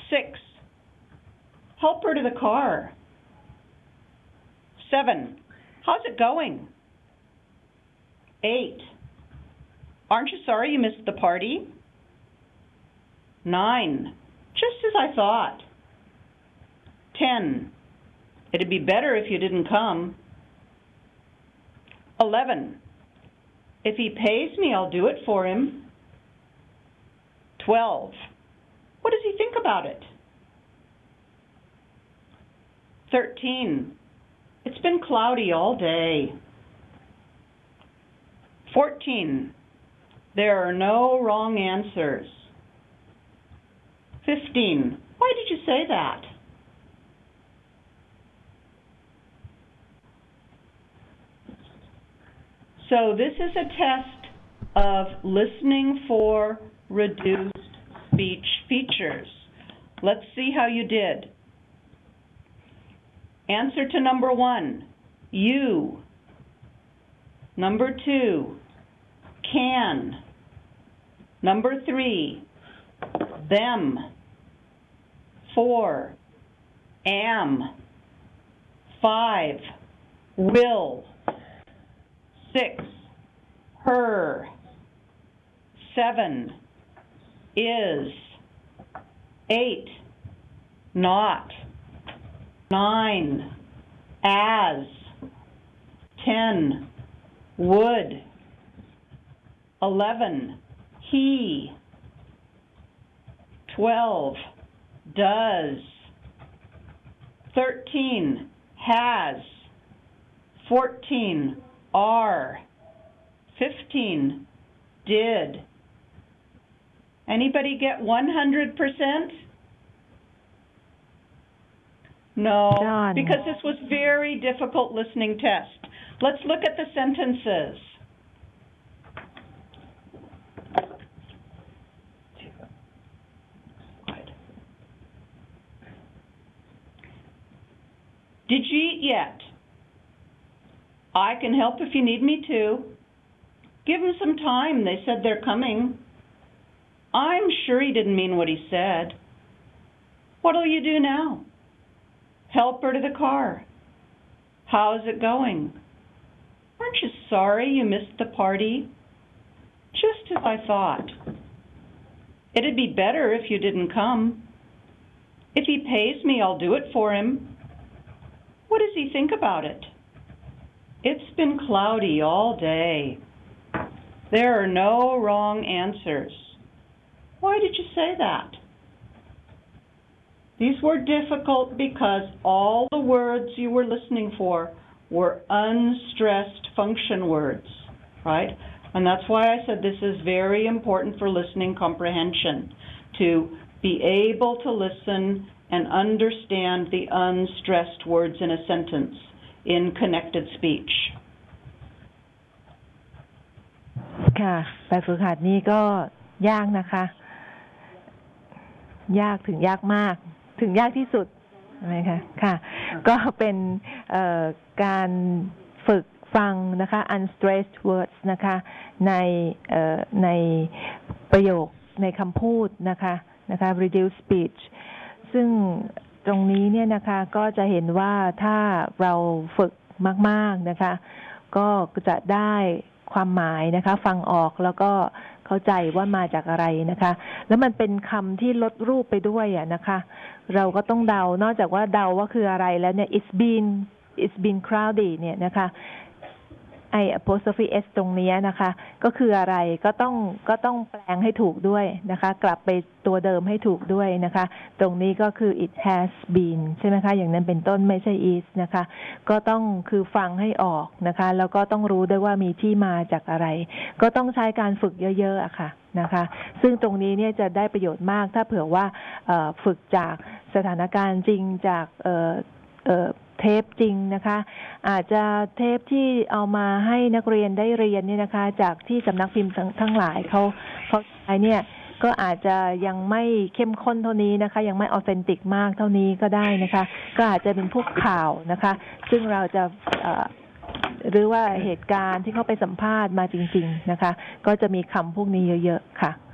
6. Help her to the car. 7. How's it going? 8. Aren't you sorry you missed the party? 9. Just as I thought. 10. It'd be better if you didn't come. 11. If he pays me, I'll do it for him. 12. What does he think about it? 13. It's been cloudy all day. 14. There are no wrong answers. 15. Why did you say that? So this is a test of listening for reduced speech features. Let's see how you did. Answer to number 1, you. Number 2, can. Number 3, them. 4, am. 5, will. 6, her. 7, is. 8, not. 9, as. 10, would. 11, he. 12, does. 13, has. 14, are. 15, did. Anybody get 100%? No, Done. because this was very difficult listening test. Let's look at the sentences. Did you eat yet? I can help if you need me to. Give them some time. They said they're coming. I'm sure he didn't mean what he said. What'll you do now? Help her to the car. How's it going? Aren't you sorry you missed the party? Just as I thought. It'd be better if you didn't come. If he pays me, I'll do it for him. What does he think about it? It's been cloudy all day. There are no wrong answers. Why did you say that? These were difficult because all the words you were listening for were unstressed function words, right? And that's why I said this is very important for listening comprehension, to be able to listen and understand the unstressed words in a sentence in connected speech. ค่ะแบบฝึกหัดนี้ก็ยากนะคะ ยากถึงยากมากถึงยากที่สุดใช่ไหมคะค่ะก็เป็นการฝึกฟังนะคะ unstressed words นะคะในประโยคในคำพูดนะคะ reduced speech ซึ่งตรงนี้เนี่ยนะคะก็จะเห็นว่าถ้าเราฝึกมากๆนะคะก็จะได้ความหมายนะคะฟังออกแล้วก็เข้าใจว่ามาจากอะไรนะคะแล้วมันเป็นคำที่ลดรูปไปด้วยนะคะเราก็ต้องเดานอกจากว่าเดาว่าคืออะไรแล้วเนี่ย it's been cloudy เนี่ยนะคะI apostrophe s ตรงนี้นะคะก็คืออะไรก็ต้องแปลงให้ถูกด้วยนะคะกลับไปตัวเดิมให้ถูกด้วยนะคะตรงนี้ก็คือ it has been ใช่ไหมคะอย่างนั้นเป็นต้นไม่ใช่ is นะคะก็ต้องคือฟังให้ออกนะคะแล้วก็ต้องรู้ด้วยว่ามีที่มาจากอะไรก็ต้องใช้การฝึกเยอะๆอะค่ะนะคะซึ่งตรงนี้เนี่ยจะได้ประโยชน์มากถ้าเผื่อว่าฝึกจากสถานการณ์จริงจากเทปจริงนะคะอาจจะเทปที่เอามาให้นักเรียนได้เรียนเนี่ยนะคะจากที่สำนักพิมพ์ทั้งหลายเขาใช้เนี่ยก็อาจจะยังไม่เข้มข้นเท่านี้นะคะยังไม่ออเทนติกมากเท่านี้ก็ได้นะคะก็อาจจะเป็นพวกข่าวนะคะซึ่งเราจะหรือว่าเหตุการณ์ที่เขาไปสัมภาษณ์มาจริงๆนะคะก็จะมีคำพวกนี้เยอะๆค่ะ